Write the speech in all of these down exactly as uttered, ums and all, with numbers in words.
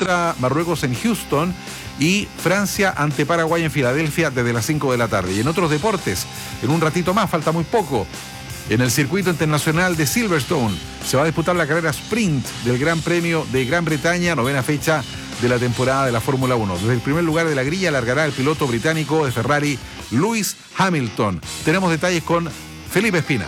contra Marruecos en Houston y Francia ante Paraguay en Filadelfia desde las cinco de la tarde. Y en otros deportes, en un ratito más, falta muy poco, en el circuito internacional de Silverstone se va a disputar la carrera sprint del Gran Premio de Gran Bretaña, novena fecha de la temporada de la Fórmula uno. Desde el primer lugar de la grilla largará el piloto británico de Ferrari, Lewis Hamilton. Tenemos detalles con Felipe Espina.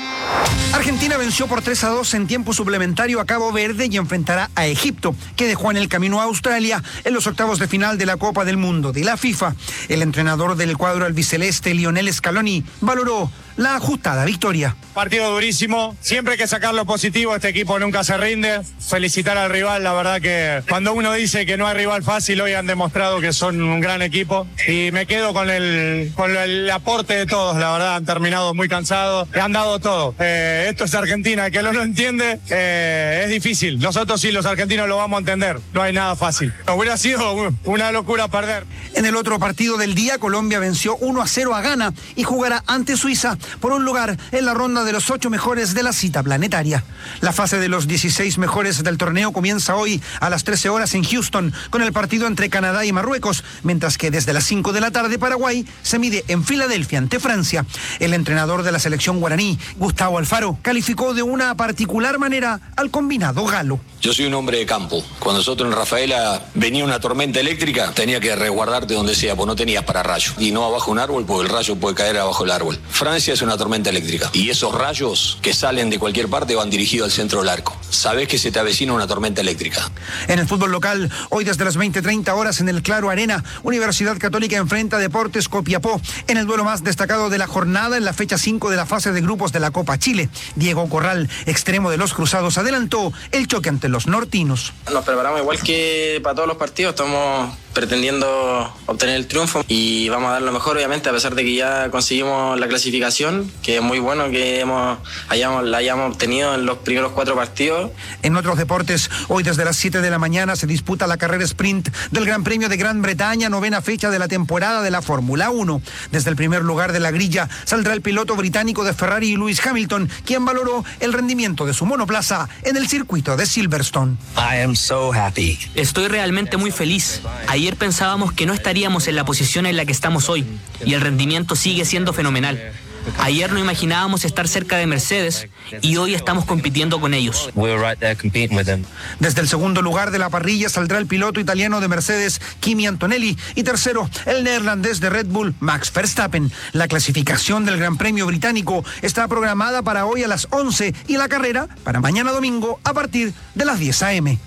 Argentina venció por tres a dos en tiempo suplementario a Cabo Verde y enfrentará a Egipto, que dejó en el camino a Australia en los octavos de final de la Copa del Mundo de la FIFA. El entrenador del cuadro albiceleste, Lionel Scaloni, valoró la ajustada victoria. Partido durísimo, siempre hay que sacar lo positivo, este equipo nunca se rinde. Felicitar al rival, la verdad que cuando uno dice que no hay rival fácil, hoy han demostrado que son un gran equipo y me quedo con el, con el aporte de todos, la verdad, han terminado muy cansados, han dado todo. Eh, esto es Argentina, el que no lo entiende eh, es difícil, nosotros sí los argentinos lo vamos a entender, no hay nada fácil. Hubiera sido una locura perder. En el otro partido del día, Colombia venció uno a cero a Ghana y jugará ante Suiza por un lugar en la ronda de los ocho mejores de la cita planetaria. La fase de los dieciséis mejores del torneo comienza hoy a las trece horas en Houston con el partido entre Canadá y Marruecos, mientras que desde las cinco de la tarde Paraguay se mide en Filadelfia ante Francia. El entrenador de la selección guaraní, Gustavo Alfaro, calificó de una particular manera al combinado galo. Yo soy un hombre de campo. Cuando nosotros en Rafaela venía una tormenta eléctrica, tenía que resguardarte donde sea, porque no tenías para rayo. Y no abajo un árbol, porque el rayo puede caer abajo el árbol. Francia es una tormenta eléctrica. Y esos rayos que salen de cualquier parte van dirigidos al centro del arco. Sabés que se te avecina una tormenta eléctrica. En el fútbol local, hoy desde las veinte treinta horas en el Claro Arena, Universidad Católica enfrenta a Deportes Copiapó en el duelo más destacado de la jornada en la fecha cinco de la fase de grupos de la Copa Chile. Diego Corral, extremo de los Cruzados, adelantó el choque ante los nortinos. Nos preparamos igual que para todos los partidos, estamos pretendiendo obtener el triunfo y vamos a dar lo mejor, obviamente, a pesar de que ya conseguimos la clasificación, que es muy bueno que hemos, hayamos, la hayamos obtenido en los primeros cuatro partidos. En otros deportes, hoy desde las siete de la mañana se disputa la carrera sprint del Gran Premio de Gran Bretaña, novena fecha de la temporada de la Fórmula uno. Desde el primer lugar de la grilla saldrá el piloto británico de Ferrari, Lewis Hamilton, quien valoró el rendimiento de su monoplaza en el circuito de Silverstone. I am so happy. Estoy realmente muy feliz. Ayer pensábamos que no estaríamos en la posición en la que estamos hoy y el rendimiento sigue siendo fenomenal. Ayer no imaginábamos estar cerca de Mercedes y hoy estamos compitiendo con ellos. We're right there competing with them. Desde el segundo lugar de la parrilla saldrá el piloto italiano de Mercedes, Kimi Antonelli, y tercero, el neerlandés de Red Bull, Max Verstappen. La clasificación del Gran Premio británico está programada para hoy a las once y la carrera para mañana domingo a partir de las diez a eme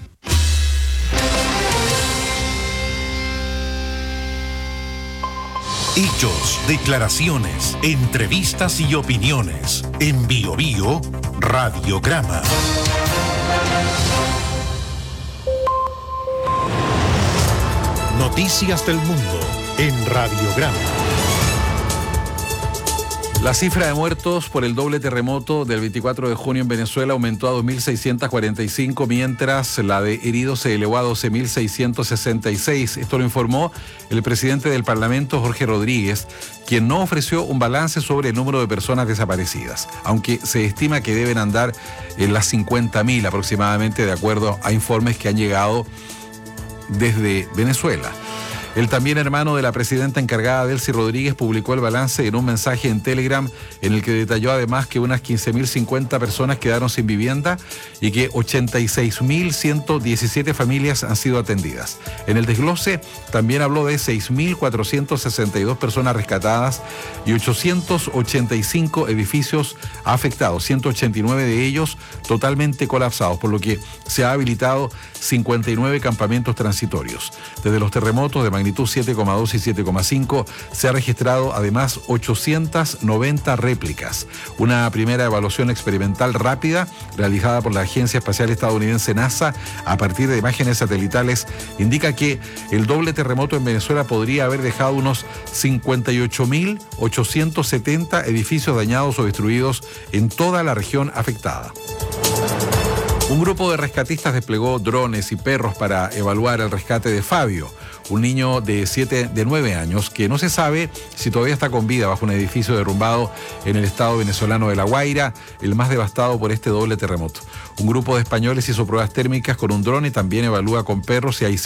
Hechos, declaraciones, entrevistas y opiniones. En Bio Bio, Radiograma. Noticias del mundo en Radiograma. La cifra de muertos por el doble terremoto del veinticuatro de junio en Venezuela aumentó a dos mil seiscientos cuarenta y cinco, mientras la de heridos se elevó a doce mil seiscientos sesenta y seis. Esto lo informó el presidente del Parlamento, Jorge Rodríguez, quien no ofreció un balance sobre el número de personas desaparecidas, aunque se estima que deben andar en las cincuenta mil aproximadamente, de acuerdo a informes que han llegado desde Venezuela. El también hermano de la presidenta encargada, Delcy Rodríguez, publicó el balance en un mensaje en Telegram en el que detalló además que unas quince mil cincuenta personas quedaron sin vivienda y que ochenta y seis mil ciento diecisiete familias han sido atendidas. En el desglose también habló de seis mil cuatrocientas sesenta y dos personas rescatadas y ochocientos ochenta y cinco edificios afectados, ciento ochenta y nueve de ellos totalmente colapsados, por lo que se ha habilitado cincuenta y nueve campamentos transitorios. Desde los terremotos de magnitud siete coma dos y siete coma cinco se ha registrado además ochocientas noventa réplicas. Una primera evaluación experimental rápida realizada por la Agencia Espacial Estadounidense NASA a partir de imágenes satelitales indica que el doble terremoto en Venezuela podría haber dejado unos cincuenta y ocho mil ochocientos setenta edificios dañados o destruidos en toda la región afectada. Un grupo de rescatistas desplegó drones y perros para evaluar el rescate de Fabio, un niño de siete, de nueve años que no se sabe si todavía está con vida bajo un edificio derrumbado en el estado venezolano de La Guaira, el más devastado por este doble terremoto. Un grupo de españoles hizo pruebas térmicas con un dron y también evalúa con perros si hay